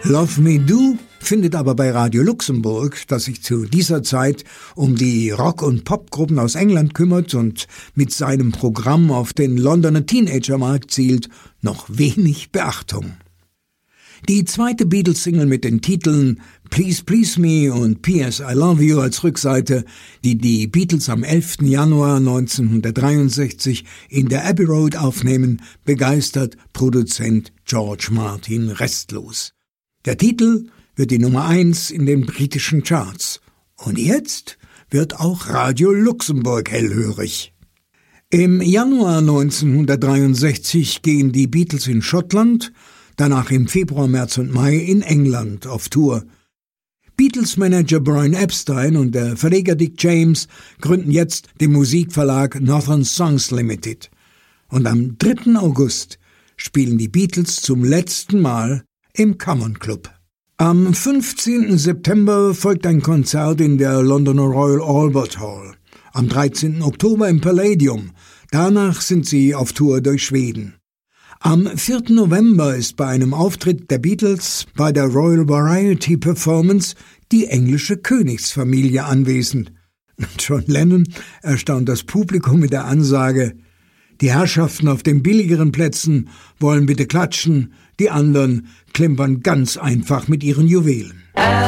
Love Me Do findet aber bei Radio Luxemburg, das sich zu dieser Zeit um die Rock- und Popgruppen aus England kümmert und mit seinem Programm auf den Londoner Teenagermarkt zielt, noch wenig Beachtung. Die zweite Beatles-Single mit den Titeln Please Please Me und P.S. I Love You als Rückseite, die die Beatles am 11. Januar 1963 in der Abbey Road aufnehmen, begeistert Produzent George Martin restlos. Der Titel wird die Nummer 1 in den britischen Charts. Und jetzt wird auch Radio Luxemburg hellhörig. Im Januar 1963 gehen die Beatles in Schottland, danach im Februar, März und Mai in England auf Tour. Beatles-Manager Brian Epstein und der Verleger Dick James gründen jetzt den Musikverlag Northern Songs Limited. Und am 3. August spielen die Beatles zum letzten Mal im Common Club. Am 15. September folgt ein Konzert in der Londoner Royal Albert Hall. Am 13. Oktober im Palladium. Danach sind sie auf Tour durch Schweden. Am 4. November ist bei einem Auftritt der Beatles bei der Royal Variety Performance die englische Königsfamilie anwesend. John Lennon erstaunt das Publikum mit der Ansage: Die Herrschaften auf den billigeren Plätzen wollen bitte klatschen, die anderen klimpern ganz einfach mit ihren Juwelen.